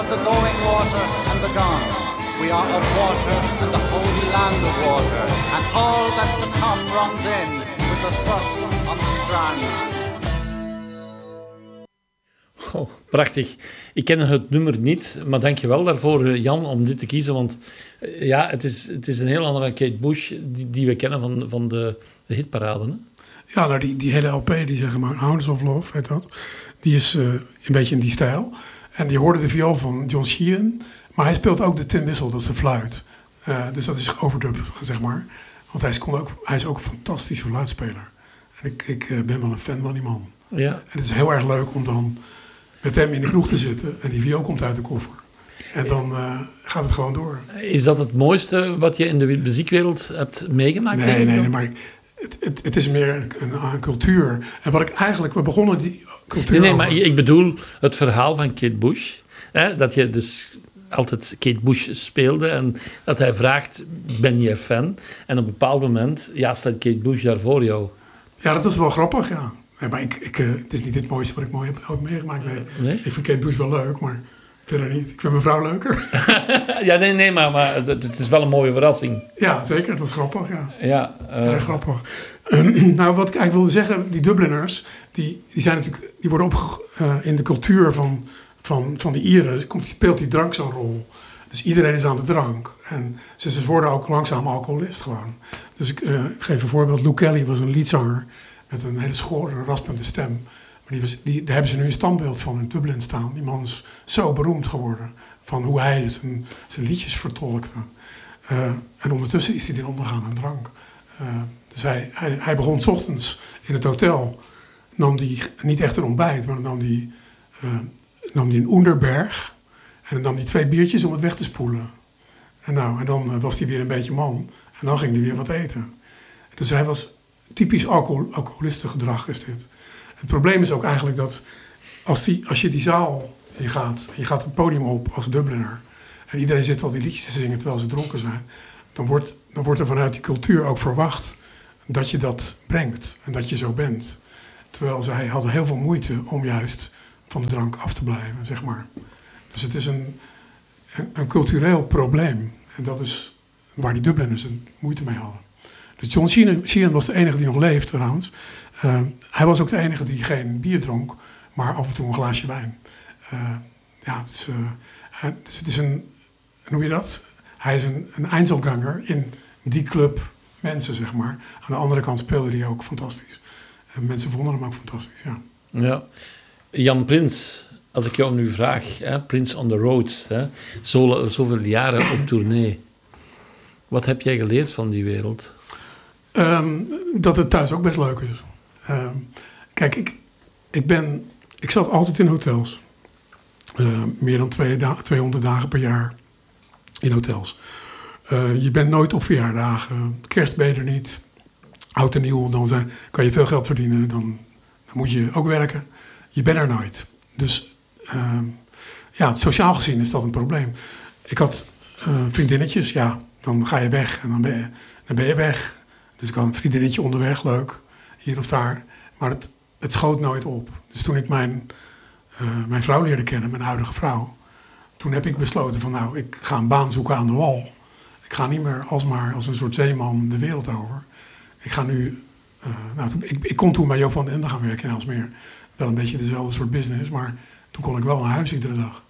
the going water and the gone. We are of water and the holy land of water. And all that's to come runs in with the thrust on the strand. Oh, prachtig. Ik ken het nummer niet, maar dank je wel daarvoor, Jan, om dit te kiezen. Want ja, het is een heel andere Kate Bush die we kennen van de hitparade. Hè? Ja, nou die hele LP, die zeggen maar Hounds of Love, heet dat. Die is een beetje in die stijl. En je hoorde de viool van John Sheehan. Maar hij speelt ook de tin whistle, dat is de fluit. Dus dat is overdub, zeg maar. Want hij is ook een fantastische fluitspeler. En ik ben wel een fan van die man. Ja. En het is heel erg leuk om dan met hem in de kroeg te zitten. En die viool komt uit de koffer. En dan gaat het gewoon door. Is dat het mooiste wat je in de muziekwereld hebt meegemaakt? Nee, maar het is meer een cultuur. En we begonnen die cultuur... Nee, maar ik bedoel het verhaal van Kate Bush. Hè, dat je dus altijd Kate Bush speelde en dat hij vraagt, ben je fan? En op een bepaald moment, staat Kate Bush daar voor jou. Ja, dat was wel grappig, ja. Nee, maar het is niet het mooiste wat ik mooi heb meegemaakt. Nee. Ik vind Kate Bush wel leuk, maar verder niet. Ik vind mijn vrouw leuker. Ja, nee, maar het is wel een mooie verrassing. Ja, zeker. Dat was grappig, ja. Erg grappig. Nou, wat ik eigenlijk wilde zeggen, die Dubliners, die zijn natuurlijk, die worden in de cultuur van de Ieren, speelt die drank zo'n rol. Dus iedereen is aan de drank. En ze worden ook langzaam alcoholist gewoon. Dus ik geef een voorbeeld. Lou Kelly was een liedzanger met een hele schorre, raspende stem. Maar daar hebben ze nu een standbeeld van in Dublin staan. Die man is zo beroemd geworden van hoe hij zijn liedjes vertolkte. En ondertussen is hij erin ondergaan aan drank. Dus hij begon 's ochtends in het hotel. Nam hij niet echt een ontbijt, maar dan nam hij een Oenderberg. En dan nam hij 2 biertjes om het weg te spoelen. En dan was hij weer een beetje man. En dan ging hij weer wat eten. Dus hij was typisch alcoholistengedrag is dit. Het probleem is ook eigenlijk dat als je die zaal in gaat... je gaat het podium op als Dubliner... en iedereen zit al die liedjes te zingen terwijl ze dronken zijn... dan wordt er vanuit die cultuur ook verwacht dat je dat brengt en dat je zo bent. Terwijl zij hadden heel veel moeite om juist van de drank af te blijven, zeg maar. Dus het is een cultureel probleem. En dat is waar die Dubliners moeite mee hadden. Dus John Sheehan was de enige die nog leeft trouwens. Hij was ook de enige die geen bier dronk, maar af en toe een glaasje wijn. Dus het is hoe noem je dat? Hij is een Einzelganger in die club mensen, zeg maar. Aan de andere kant speelde hij ook fantastisch. Mensen vonden hem ook fantastisch, ja. Jan Prins, als ik jou nu vraag, Prince on the Road, zoveel jaren op tournee. Wat heb jij geleerd van die wereld? Dat het thuis ook best leuk is. Kijk, ik zat altijd in hotels. Meer dan 200 dagen per jaar in hotels. Je bent nooit op verjaardagen. Kerst ben je er niet. Oud en nieuw, dan kan je veel geld verdienen. Dan moet je ook werken. Je bent er nooit. Dus sociaal gezien is dat een probleem. Ik had vriendinnetjes. Ja, dan ga je weg en dan ben je weg. Dus ik had een vriendinnetje onderweg, leuk. Hier of daar. Maar het schoot nooit op. Dus toen ik mijn vrouw leerde kennen, mijn huidige vrouw... toen heb ik besloten van ik ga een baan zoeken aan de wal. Ik ga niet meer alsmaar als een soort zeeman de wereld over. Ik ga nu... ik kon toen bij Joop van den Ende gaan werken in Aalsmeer. Wel een beetje dezelfde soort business, maar toen kon ik wel naar huis iedere dag.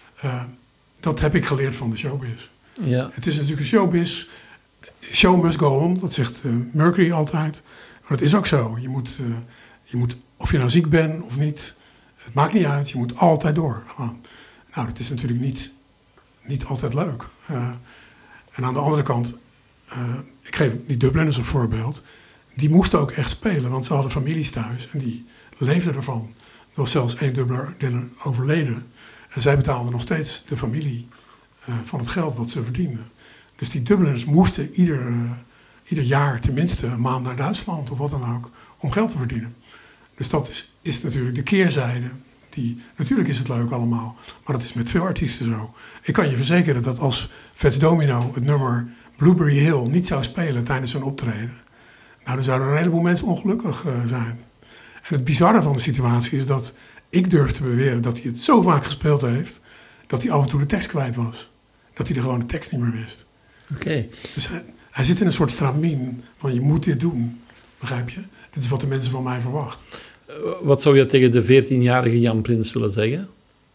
Dat heb ik geleerd van de showbiz. Ja. Het is natuurlijk een showbiz. Show must go on, dat zegt Mercury altijd. Maar dat is ook zo. Je moet, of je nou ziek bent of niet, het maakt niet uit. Je moet altijd door. Gewoon. Nou, dat is natuurlijk niet altijd leuk. En aan de andere kant, ik geef die Dubliners een voorbeeld. Die moesten ook echt spelen, want ze hadden families thuis en die leefden ervan. Er was zelfs 1 Dubliner overleden. En zij betaalden nog steeds de familie van het geld wat ze verdienden. Dus die Dubliners moesten ieder jaar tenminste een maand naar Duitsland of wat dan ook, om geld te verdienen. Dus dat is natuurlijk de keerzijde. Natuurlijk is het leuk allemaal, maar dat is met veel artiesten zo. Ik kan je verzekeren dat als Fats Domino het nummer Blueberry Hill niet zou spelen tijdens zijn optreden, dan zouden er een heleboel mensen ongelukkig zijn. En het bizarre van de situatie is dat ik durf te beweren dat hij het zo vaak gespeeld heeft dat hij af en toe de tekst kwijt was. Dat hij gewoon de tekst niet meer wist. Oké. Dus hij zit in een soort stramien van je moet dit doen. Begrijp je? Dit is wat de mensen van mij verwachten. Wat zou je tegen de 14-jarige Jan Prins willen zeggen?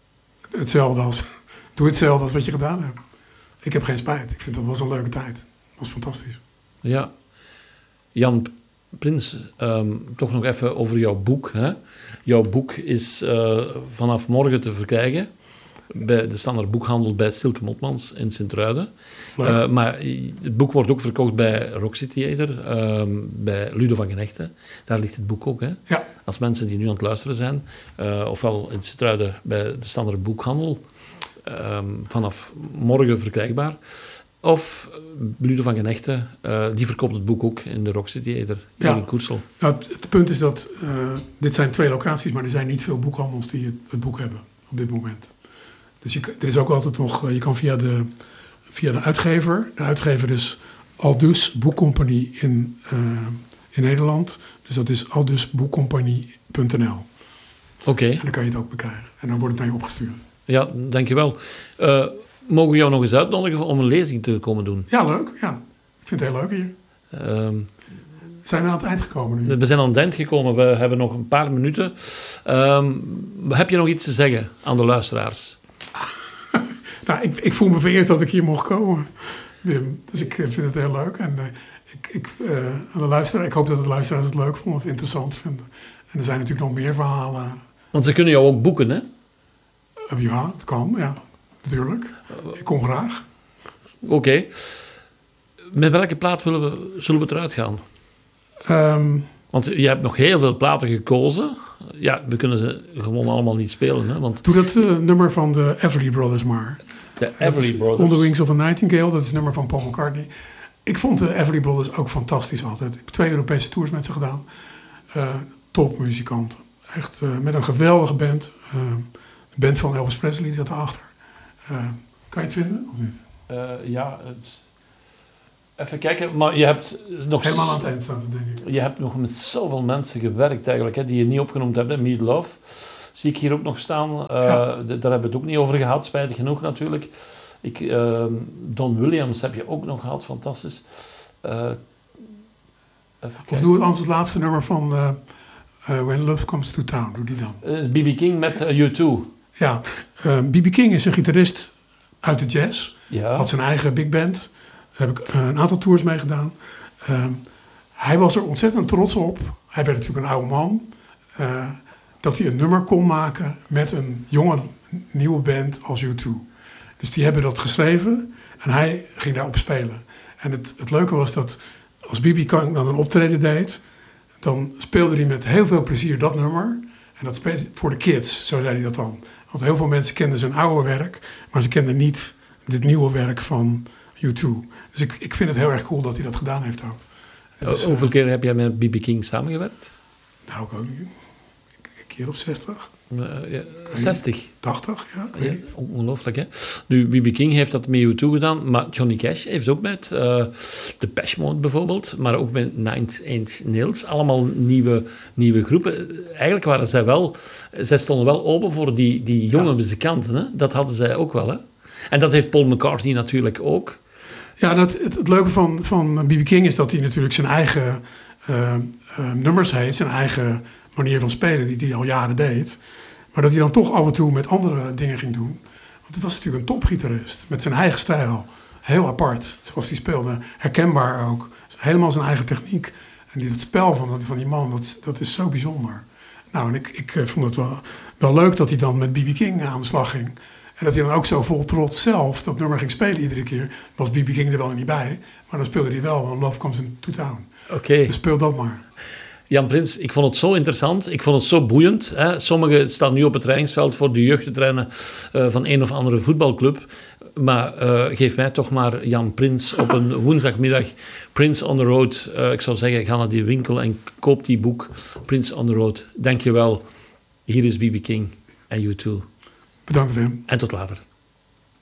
Doe hetzelfde als wat je gedaan hebt. Ik heb geen spijt. Ik vind dat was een leuke tijd. Dat was fantastisch. Ja. Jan Prins, toch nog even over jouw boek. Hè? Jouw boek is vanaf morgen te verkrijgen bij de Standaard Boekhandel bij Silke Motmans in Sint-Truiden. Maar het boek wordt ook verkocht bij Roxy Theater, bij Ludo van Genechten. Daar ligt het boek ook. Hè? Ja. Als mensen die nu aan het luisteren zijn, ofwel in Sint-Truiden bij de Standaard Boekhandel, vanaf morgen verkrijgbaar. Of Ludo van Genechten, die verkoopt het boek ook in de Roxy Theater in Koersel. Nou, het punt is dat dit zijn 2 locaties, maar er zijn niet veel boekhandels die het boek hebben op dit moment. Dus er is ook altijd nog, je kan via de uitgever. De uitgever is Aldus Boekcompagnie in Nederland. Dus dat is aldusboekcompagnie.nl. Oké. En dan kan je het ook bekijken. En dan wordt het naar je opgestuurd. Ja, dankjewel. Mogen we jou nog eens uitnodigen om een lezing te komen doen? Ja, leuk. Ja. Ik vind het heel leuk hier. Zijn we aan het eind gekomen nu? We zijn aan het eind gekomen. We hebben nog een paar minuten. Heb je nog iets te zeggen aan de luisteraars? Nou, ik voel me vereerd dat ik hier mocht komen, Wim. Dus ik vind het heel leuk. En aan de luisteraar, ik hoop dat de luisteraars het leuk vonden of interessant vinden. En er zijn natuurlijk nog meer verhalen. Want ze kunnen jou ook boeken, hè? Ja, dat kan. Ja, natuurlijk. Ik kom graag. Oké. Met welke plaat zullen we eruit gaan? Want je hebt nog heel veel platen gekozen. Ja, we kunnen ze gewoon allemaal niet spelen. Hè? Want doe dat nummer van de Everly Brothers maar. De Everly Brothers. On the Wings of a Nightingale, dat is het nummer van Paul McCartney. Ik vond de Everly Brothers ook fantastisch altijd. Ik heb 2 Europese tours met ze gedaan. Topmuzikanten. Echt met een geweldige band. De band van Elvis Presley, die zat erachter. Kan je het vinden of niet? Even kijken, maar je hebt nog... Helemaal aan het eind staat het, denk ik. Je hebt nog met zoveel mensen gewerkt eigenlijk, hè, die je niet opgenoemd hebt. Meat Love zie ik hier ook nog staan. Daar hebben we het ook niet over gehad, spijtig genoeg natuurlijk. Don Williams heb je ook nog gehad, fantastisch. Of doe anders het laatste nummer van When Love Comes to Town. Doe die dan. B.B. King met U2. Ja, B.B. King is een gitarist uit de jazz. Ja. Had zijn eigen big band. Daar heb ik een aantal tours mee gedaan. Hij was er ontzettend trots op. Hij werd natuurlijk een oude man. Dat hij een nummer kon maken met een jonge, nieuwe band als U2. Dus die hebben dat geschreven en hij ging daarop spelen. En het leuke was dat als B.B. King dan een optreden deed, dan speelde hij met heel veel plezier dat nummer. En dat speelde voor de kids, zo zei hij dat dan. Want heel veel mensen kenden zijn oude werk, maar ze kenden niet dit nieuwe werk van U2. Dus ik vind het heel erg cool dat hij dat gedaan heeft ook. Dus, hoeveel keer heb jij met B.B. King samengewerkt? Nou, ik ook niet. Een keer of 60. 60? 80, ja. Ja, ongelooflijk, hè? Nu, B.B. King heeft dat met U2 gedaan, maar Johnny Cash heeft ook met Depeche Mode bijvoorbeeld, maar ook met Nine Inch Nails. Allemaal nieuwe groepen. Eigenlijk waren zij stonden wel open voor die jonge muzikanten, hè? Dat hadden zij ook wel, hè? En dat heeft Paul McCartney natuurlijk ook. Ja, het leuke van B.B. King is dat hij natuurlijk zijn eigen nummers heeft, zijn eigen manier van spelen die hij al jaren deed. Maar dat hij dan toch af en toe met andere dingen ging doen. Want het was natuurlijk een topgitarist met zijn eigen stijl. Heel apart, zoals hij speelde. Herkenbaar ook. Helemaal zijn eigen techniek. En het spel van die man, dat is zo bijzonder. Nou, en ik vond het wel leuk dat hij dan met B.B. King aan de slag ging. En dat hij dan ook zo vol trots zelf dat nummer ging spelen iedere keer. Was B.B. King er wel niet bij. Maar dan speelde hij wel Love Comes to Town. Oké. Dus speel dat maar. Jan Prins, ik vond het zo interessant. Ik vond het zo boeiend. Hè. Sommigen staan nu op het trainingsveld voor de jeugd te trainen van een of andere voetbalclub. Maar geef mij toch maar Jan Prins op een woensdagmiddag. Prince on the Road. Ik zou zeggen, ga naar die winkel en koop die boek. Prince on the Road. Dank je wel. Hier is B.B. King en U2. Bedankt, Wim. En tot later.